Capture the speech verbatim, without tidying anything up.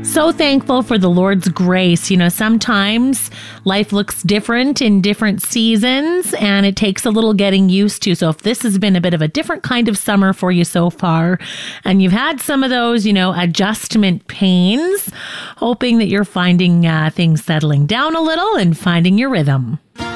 So thankful for the Lord's grace. You know, sometimes life looks different in different seasons and it takes a little getting used to. So if this has been a bit of a different kind of summer for you so far and you've had some of those, you know, adjustment pains, hoping that you're finding uh, things settling down a little and finding your rhythm.